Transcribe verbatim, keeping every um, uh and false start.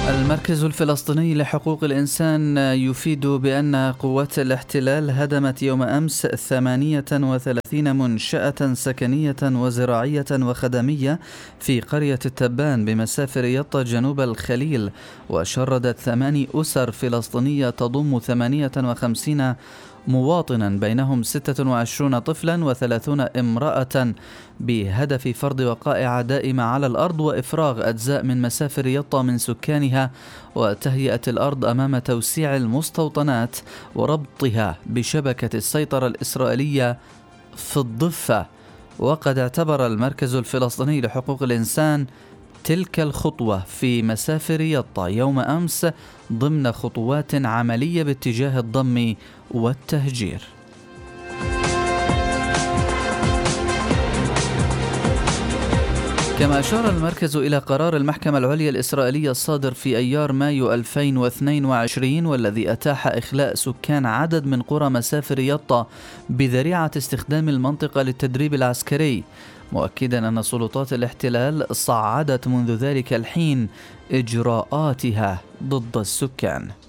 المركز الفلسطيني لحقوق الإنسان يفيد بأن قوات الاحتلال هدمت يوم أمس ثمانية وثلاثين منشأة سكنية وزراعية وخدمية في قرية التبان بمسافر يطا جنوب الخليل، وشردت ثماني أسر فلسطينية تضم ثمانية وخمسين مواطنا بينهم ستة وعشرين طفلا وثلاثون امرأة بهدف فرض وقائع دائمة على الأرض وإفراغ أجزاء من مسافر يطا من سكانها وتهيئة الأرض أمام توسيع المستوطنات وربطها بشبكة السيطرة الإسرائيلية في الضفة. وقد اعتبر المركز الفلسطيني لحقوق الإنسان تلك الخطوة في مسافر يطا يوم أمس ضمن خطوات عملية باتجاه الضم والتهجير. كما أشار المركز إلى قرار المحكمة العليا الإسرائيلية الصادر في أيار مايو ألفين واثنين وعشرين والذي أتاح إخلاء سكان عدد من قرى مسافر يطا بذريعة استخدام المنطقة للتدريب العسكري، مؤكدا أن سلطات الاحتلال صعدت منذ ذلك الحين إجراءاتها ضد السكان.